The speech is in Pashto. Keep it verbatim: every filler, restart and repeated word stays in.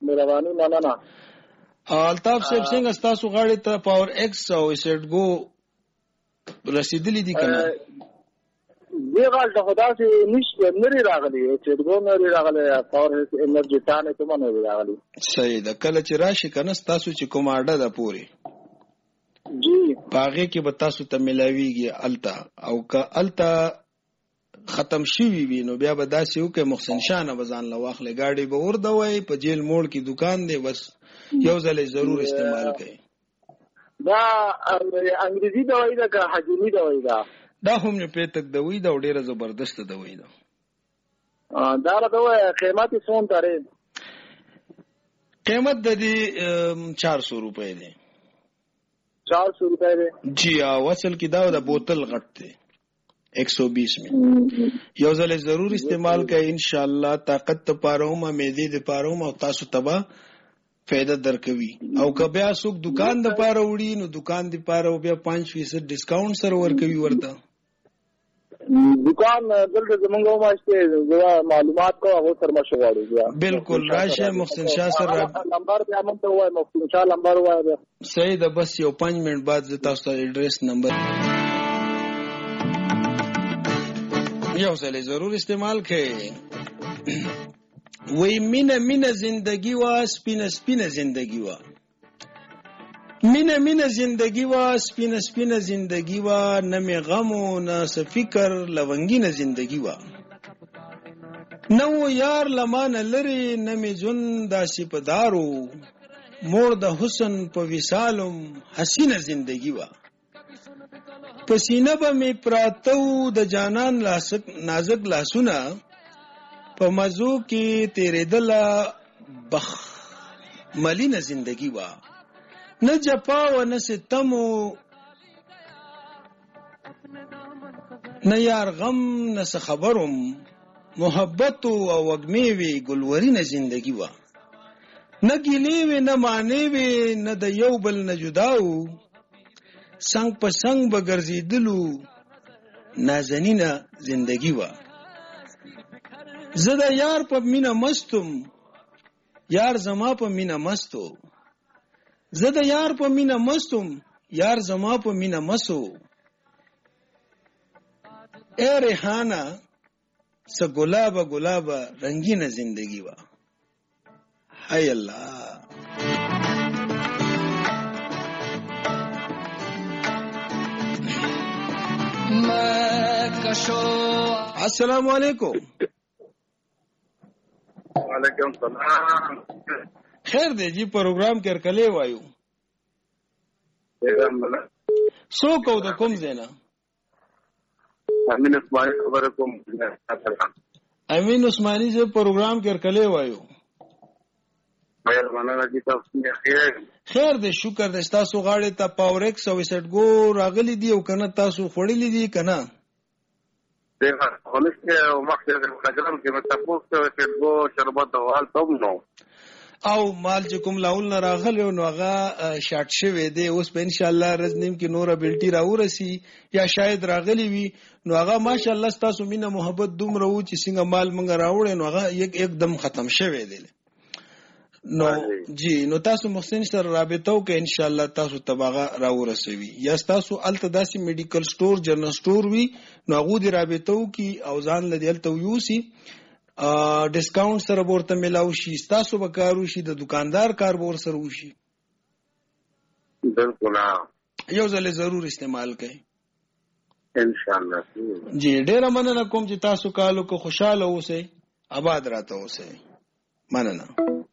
مهرباني مننه. الطاف صاحب څنګه تاسو غاړې ته پاور ایکس او ایسټ گو رسیدلې دي کنه؟ دی غاړه ته خدا سي نشته نری راغلي ایسټ گو نری راغلي پاور انرژي تانه ته مونږ راغلي. صحیح ده. کله چې راشي کنه تاسو چې کوم اډه ده پوری جی باغې کې به تاسو ته ملاويږي التا او که التا ختم شي وي نو بیا به داسې وکي محسن شاه بزان لواخله گاډي به ور دوي په جیل موړ کې دکان دی بس یو ځل ضرور استعمال کړئ. دا انګریزي دوايي ده که حجومي دوايي ده؟ دا هم نه پېتک دوي دا ډیره زبردست دوي ده. دا راته قیمت یې څومره ترې؟ قیمت د دې چار سو روپے دی. چار سو روپے دی جی او اصل کې دا د بوتل غټ دی ایک سو بیس میں. یو ځل ضرور استعمال کړئ ان شاء الله. طاقت ته پاروم امېدې د پاروم او تاسو تبا فائدہ درکوي. او که بیا څوک دکان د پاره وړي نو دکان د پاره بیا پانچ فیصد ډیسکاونټ سره ورکوي ورته. دکان دلته زمونږ واسطه معلومات کو هغه سره مشغول دي. بالکل راشه محسن شاه سره نمبر بیا مونږ ته وای محسن شاه نمبر وای. صحیح ده. بس یو پنځ منټ بعد زه تاسو ته ایڈریس نمبر یو ځل ضرور استعمال کړئ. وی مینه مینه زندگی وا سپینه سپینه زندگی وا مینه مینه زندگی وا سپینه سپینه زندگی وا نه می غم او نه فکر لونګینه زندگی وا نو یار لمانه لري نه می جون داسې پدارو مور د حسن په وصالم حسینه زندگی وا پسینه به می پراتو د جانان لاسک نازک لاسونه په مزو کې تیرې دلا بخ ملینه زندگی وا نه جپا و نه ستمو نه یار غم نه خبرم محبت او وګمی وی ګلورینه زندگی وا نه ګیلې وی نه معنی وی نه د یو بل نه جداو څنګ په څنګ بغرزیدلو نازنینه زندگی وا زه د یار په مینا مستم یار زما په مینا مستو زه د یار په مینا مستم یار زما په مینا مسو اے ریحانه س گلاب گلاب رنگینه زندگی وا. هاي الله السلام علیکم. وعلیکم السلام. خیر دی جی پروګرام کې کله وایو سو کو د کوم زینا امین عثماني خبر کوم. امین عثماني سے پروګرام کې کله وایو مېر مننه دي تاسو خیر خیر دی شکر د تاسو غاړې ته پاور ایکس او ایسټ گو راغلي دی او کنه تاسو خړلې دي کنه دغه ولسته او مخکې د پروګرام کې متفق ته ایسټ گو شربت او حال تم نو او مال چې کوم لاول نه راغلی نو هغه شارټ شوی دی اوس په ان شاء الله رز نیم کې نور ابیلټي راورسي یا شاید راغلی وي نو هغه ماشاء الله تاسو مینه محبت دومره و چې څنګه مال مونږ راوړې نو هغه یک एकदम ختم شوی دی نو جی نو تاسو محسن سره رابطه وکړئ ان شاء الله تاسو تباغه راورسوي یا تاسو الته داسي میډیکل سٹور جنرال سٹور وي نو هغه دی رابطه وکي او ځان لدی الته یوسي ډیسکاونټ سره ورته ملاو شي تاسو به کارو شي د دکاندار کار ور سره وشي. بالکل یو ځل ضرور استعمال کړئ ان شاء الله. جی ډیر مننه کوم چې تاسو کالو کو خوشاله اوسئ آباد راته اوسئ. مننه.